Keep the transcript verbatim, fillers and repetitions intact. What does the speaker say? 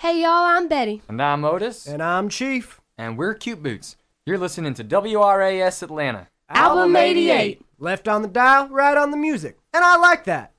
Hey y'all, I'm Betty. And I'm Otis. And I'm Chief. And we're Cute Boots. You're listening to W R A S Atlanta. Album eighty-eight. Left on the dial, right on the music. And I like that.